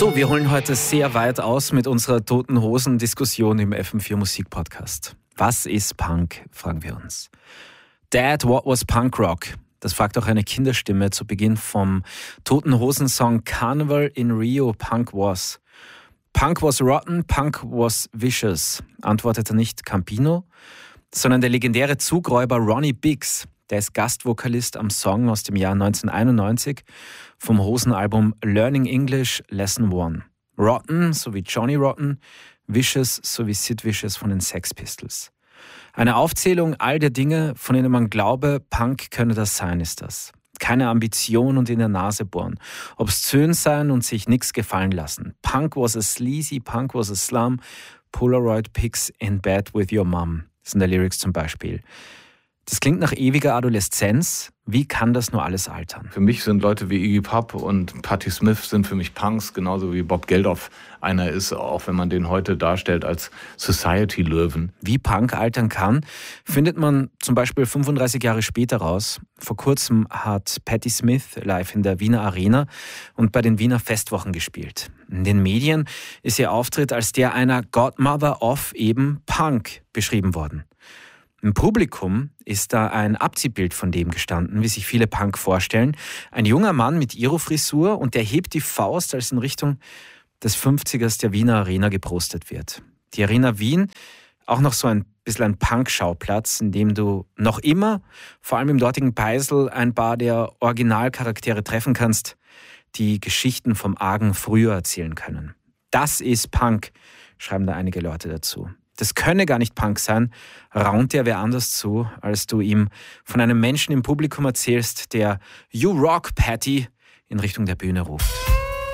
So, wir holen heute sehr weit aus mit unserer Toten Hosen-Diskussion im FM4 Musik-Podcast. Was ist Punk, fragen wir uns. Dad, what was Punk Rock? Das fragt auch eine Kinderstimme zu Beginn vom Toten Hosen-Song Carnival in Rio, Punk was. Punk was rotten, Punk was vicious, antwortete nicht Campino, sondern der legendäre Zugräuber Ronnie Biggs. Der ist Gastvokalist am Song aus dem Jahr 1991 vom Hosenalbum Learning English Lesson 1. Rotten, so wie Johnny Rotten, Vicious, so wie Sid Vicious von den Sex Pistols. Eine Aufzählung all der Dinge, von denen man glaube, Punk könne das sein, ist das. Keine Ambition und in der Nase bohren. Obszön sein und sich nichts gefallen lassen. Punk was a sleazy, Punk was a slum, Polaroid pics in bed with your mom. Das sind die Lyrics zum Beispiel. Das klingt nach ewiger Adoleszenz. Wie kann das nur alles altern? Für mich sind Leute wie Iggy Pop und Patti Smith sind für mich Punks, genauso wie Bob Geldof einer ist, auch wenn man den heute darstellt als Society-Löwen. Wie Punk altern kann, findet man zum Beispiel 35 Jahre später raus. Vor kurzem hat Patti Smith live in der Wiener Arena und bei den Wiener Festwochen gespielt. In den Medien ist ihr Auftritt als der einer Godmother of eben Punk beschrieben worden. Im Publikum ist da ein Abziehbild von dem gestanden, wie sich viele Punk vorstellen. Ein junger Mann mit Iro-Frisur und der hebt die Faust, als in Richtung des 50ers der Wiener Arena geprostet wird. Die Arena Wien, auch noch so ein bisschen ein Punk-Schauplatz, in dem du noch immer, vor allem im dortigen Beisel, ein paar der Originalcharaktere treffen kannst, die Geschichten vom argen Früher erzählen können. Das ist Punk, schreiben da einige Leute dazu. Das könne gar nicht Punk sein, raunt dir wer anders zu, als du ihm von einem Menschen im Publikum erzählst, der You Rock, Patty in Richtung der Bühne ruft.